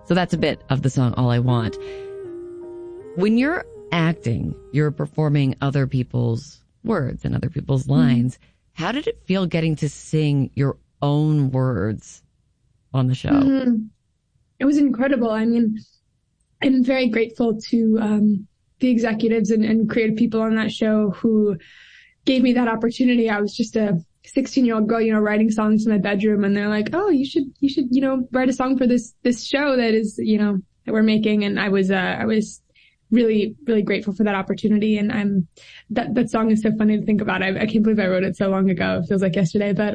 So that's a bit of the song All I Want. When you're acting, you're performing other people's words and other people's lines. How did it feel getting to sing your own words on the show? It was incredible. I mean, I'm very grateful to the executives and creative people on that show who gave me that opportunity. I was just a 16-year-old girl, writing songs in my bedroom, and they're like, "Oh, you should, write a song for this show that is, that we're making." And I was really, really grateful for that opportunity. And that song is so funny to think about. I can't believe I wrote it so long ago. It feels like yesterday. But,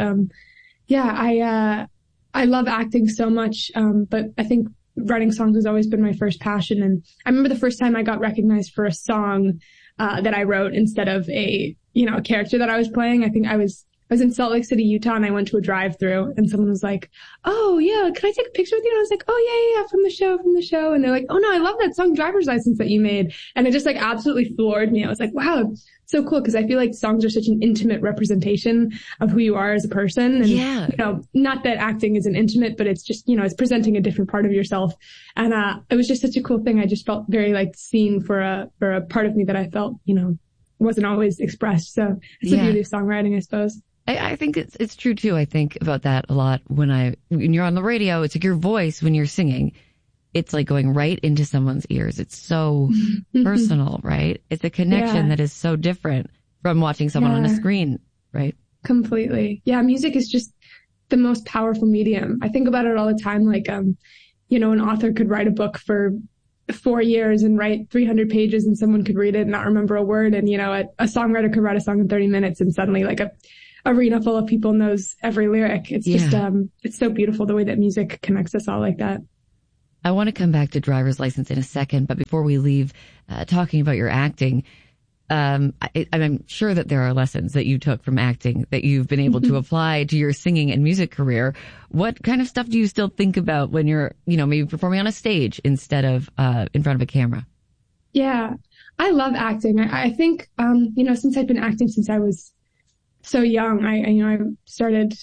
I love acting so much. But I think writing songs has always been my first passion. And I remember the first time I got recognized for a song, that I wrote instead of a character that I was playing. I think I was in Salt Lake City, Utah, and I went to a drive-through, and someone was like, "Oh yeah, can I take a picture with you?" And I was like, "Oh yeah, from the show." And they're like, "Oh no, I love that song Driver's License that you made." And it just like absolutely floored me. I was like, wow, so cool. Cause I feel like songs are such an intimate representation of who you are as a person. And, not that acting isn't intimate, but it's just, it's presenting a different part of yourself. And, it was just such a cool thing. I just felt very like seen for a part of me that I felt, wasn't always expressed. So it's the beauty of songwriting, I suppose. I think it's true too. I think about that a lot when you're on the radio. It's like your voice when you're singing. It's like going right into someone's ears. It's so personal, right? It's a connection that is so different from watching someone on a screen, right? Completely. Yeah, music is just the most powerful medium. I think about it all the time. Like, an author could write a book for 4 years and write 300 pages, and someone could read it and not remember a word. And, a songwriter could write a song in 30 minutes, and suddenly like a arena full of people knows every lyric. It's just, it's so beautiful the way that music connects us all like that. I want to come back to Driver's License in a second, but before we leave talking about your acting, I'm sure that there are lessons that you took from acting that you've been able to apply to your singing and music career. What kind of stuff do you still think about when you're, maybe performing on a stage instead of in front of a camera? Yeah, I love acting. I think, since I've been acting since I was so young, I started,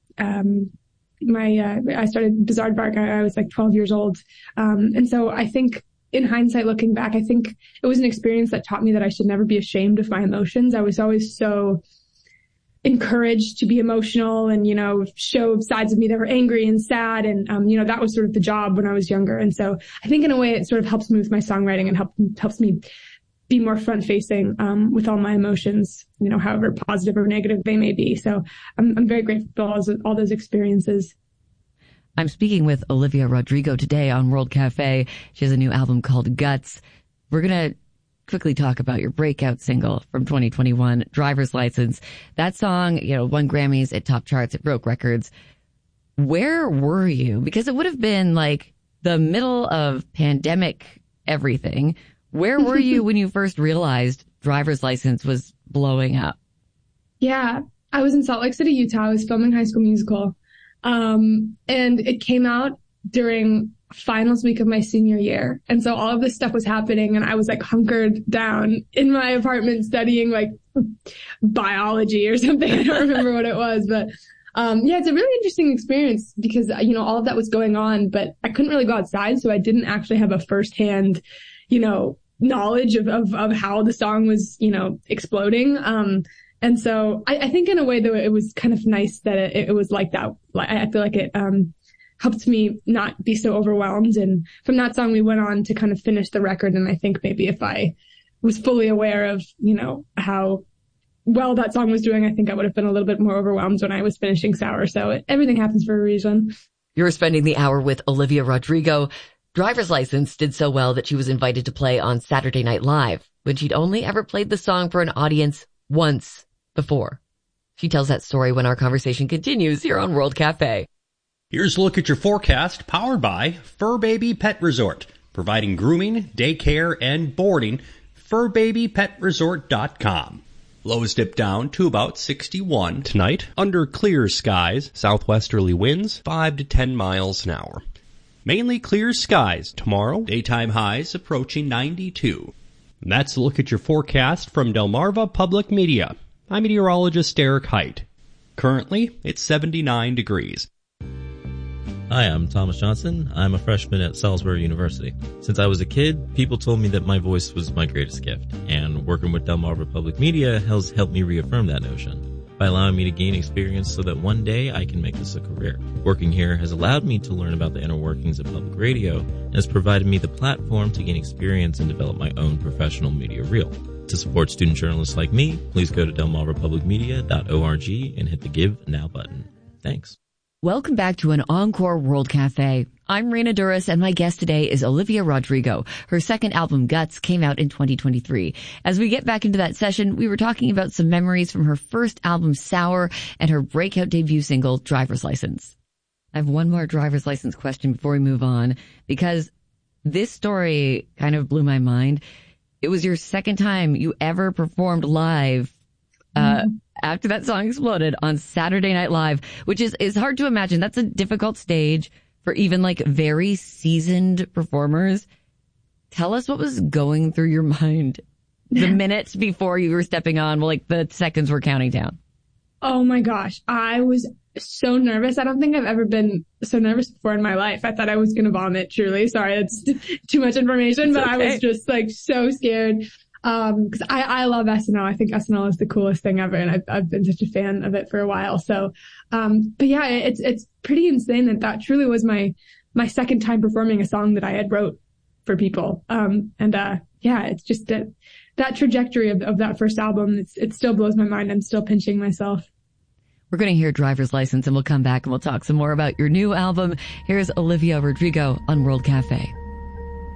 I started Bizarre Bark. I was like 12 years old. And so I think in hindsight, looking back, I think it was an experience that taught me that I should never be ashamed of my emotions. I was always so encouraged to be emotional and, show sides of me that were angry and sad. And, that was sort of the job when I was younger. And so I think in a way it sort of helps me with my songwriting and helps me be more front facing, with all my emotions, however positive or negative they may be. So I'm very grateful for all those experiences. I'm speaking with Olivia Rodrigo today on World Cafe. She has a new album called Guts. We're going to quickly talk about your breakout single from 2021, Driver's License. That song, won Grammys, it top charts, it broke records. Where were you? Because it would have been like the middle of pandemic everything. Where were you when you first realized Driver's License was blowing up? Yeah, I was in Salt Lake City, Utah. I was filming High School Musical. And it came out during finals week of my senior year. And so all of this stuff was happening, and I was like hunkered down in my apartment studying like biology or something. I don't remember what it was, but it's a really interesting experience because, all of that was going on, but I couldn't really go outside. So I didn't actually have a firsthand, knowledge of how the song was, exploding. And so I think in a way though, it was kind of nice that it was like that. I feel like it, helped me not be so overwhelmed. And from that song, we went on to kind of finish the record. And I think maybe if I was fully aware of, how well that song was doing, I think I would have been a little bit more overwhelmed when I was finishing Sour. So everything happens for a reason. You're spending the hour with Olivia Rodrigo. Driver's License did so well that she was invited to play on Saturday Night Live when she'd only ever played the song for an audience once before. She tells that story when our conversation continues here on World Cafe. Here's a look at your forecast, powered by Fur Baby Pet Resort, providing grooming, daycare, and boarding. FurBabyPetResort.com. Lows dip down to about 61 tonight. Under clear skies, southwesterly winds 5 to 10 miles an hour. Mainly clear skies tomorrow. Daytime highs approaching 92. And that's a look at your forecast from Delmarva Public Media. I'm meteorologist Eric Height. Currently, it's 79 degrees. Hi, I'm Thomas Johnson. I'm a freshman at Salisbury University. Since I was a kid, people told me that my voice was my greatest gift, and working with Delmarva Public Media has helped me reaffirm that notion by allowing me to gain experience so that one day I can make this a career. Working here has allowed me to learn about the inner workings of public radio and has provided me the platform to gain experience and develop my own professional media reel. To support student journalists like me, please go to delmarvapublicmedia.org and hit the Give Now button. Thanks. Welcome back to an Encore World Cafe. I'm Rena Duras, and my guest today is Olivia Rodrigo. Her second album, Guts, came out in 2023. As we get back into that session, we were talking about some memories from her first album, Sour, and her breakout debut single, Driver's License. I have one more driver's license question before we move on, because this story kind of blew my mind. It was your second time you ever performed live after that song exploded on Saturday Night Live, which is hard to imagine. That's a difficult stage for even like very seasoned performers. Tell us what was going through your mind the minutes before you were stepping on, well, like the seconds were counting down. Oh my gosh. I was so nervous. I don't think I've ever been so nervous before in my life. I thought I was going to vomit, truly. Sorry, that's too much information, It's but okay. I was just like so scared. Cause I love SNL. I think SNL is the coolest thing ever. And I've been such a fan of it for a while. So, but yeah, it's pretty insane that truly was my second time performing a song that I had wrote for people. Yeah, it's just that trajectory of that first album. It still blows my mind. I'm still pinching myself. We're going to hear Driver's License, and we'll come back and we'll talk some more about your new album. Here's Olivia Rodrigo on World Cafe.